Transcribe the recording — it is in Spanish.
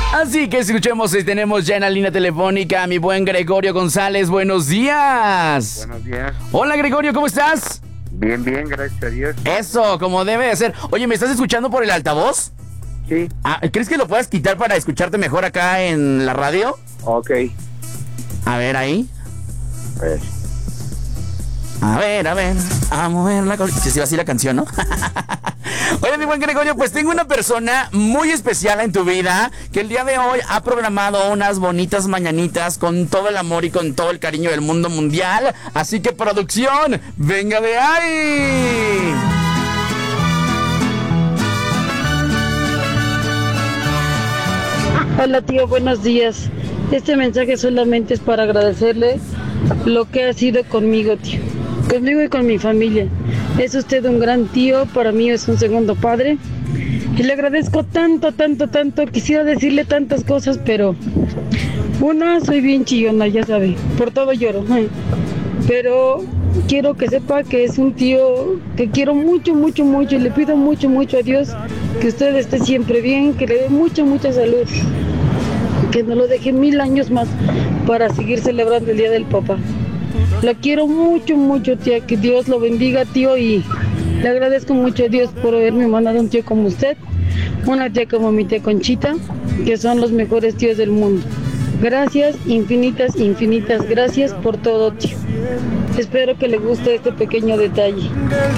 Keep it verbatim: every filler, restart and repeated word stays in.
Así que escuchemos y tenemos ya en la línea telefónica a mi buen Gregorio González. Buenos días. Buenos días. Hola Gregorio, ¿cómo estás? Bien, bien, gracias a Dios. Eso, como debe de ser. Oye, ¿me estás escuchando por el altavoz? Sí. Ah, ¿crees que lo puedas quitar para escucharte mejor acá en la radio? Ok. A ver, ahí. Pues. A ver, a ver, a mover la colita. Si va así la canción, ¿no? Oye, mi buen Gregorio, pues tengo una persona muy especial en tu vida que el día de hoy ha programado unas bonitas mañanitas con todo el amor y con todo el cariño del mundo mundial. Así que, producción, venga de ahí. Hola tío, buenos días. Este mensaje solamente es para agradecerle lo que ha sido conmigo, tío. Conmigo y con mi familia. Es usted un gran tío, para mí es un segundo padre. Y le agradezco tanto, tanto, tanto. Quisiera decirle tantas cosas, pero... Una, soy bien chillona, ya sabe. Por todo lloro. Pero quiero que sepa que es un tío que quiero mucho, mucho, mucho. Y le pido mucho, mucho a Dios que usted esté siempre bien, que le dé mucha, mucha salud. Que no lo deje mil años más para seguir celebrando el Día del Papá. La quiero mucho, mucho, tía. Que Dios lo bendiga, tío. Y le agradezco mucho a Dios por haberme mandado un tío como usted. Una tía como mi tía Conchita, que son los mejores tíos del mundo. Gracias, infinitas, infinitas gracias por todo, tío. Espero que le guste este pequeño detalle.